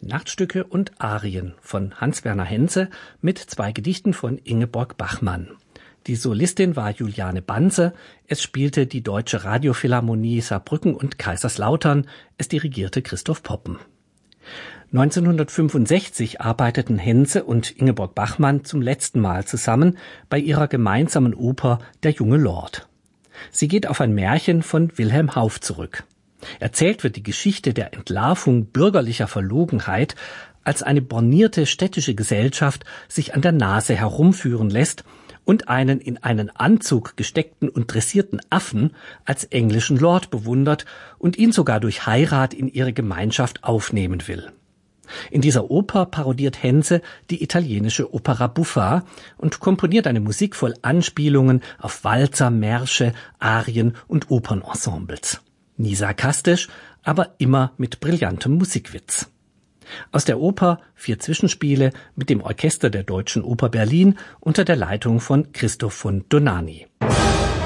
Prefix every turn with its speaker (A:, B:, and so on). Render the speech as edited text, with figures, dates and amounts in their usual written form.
A: Nachtstücke und Arien von Hans-Werner Henze mit 2 Gedichten von Ingeborg Bachmann. Die Solistin war Juliane Banse, es spielte die Deutsche Radiophilharmonie Saarbrücken und Kaiserslautern, es dirigierte Christoph Poppen. 1965 arbeiteten Henze und Ingeborg Bachmann zum letzten Mal zusammen bei ihrer gemeinsamen Oper Der junge Lord. Sie geht auf ein Märchen von Wilhelm Hauff zurück. Erzählt wird die Geschichte der Entlarvung bürgerlicher Verlogenheit, als eine bornierte städtische Gesellschaft sich an der Nase herumführen lässt und einen in einen Anzug gesteckten und dressierten Affen als englischen Lord bewundert und ihn sogar durch Heirat in ihre Gemeinschaft aufnehmen will. In dieser Oper parodiert Henze die italienische Opera buffa und komponiert eine Musik voll Anspielungen auf Walzer, Märsche, Arien und Opernensembles. Nie sarkastisch, aber immer mit brillantem Musikwitz. Aus der Oper 4 Zwischenspiele mit dem Orchester der Deutschen Oper Berlin unter der Leitung von Christoph von Donani.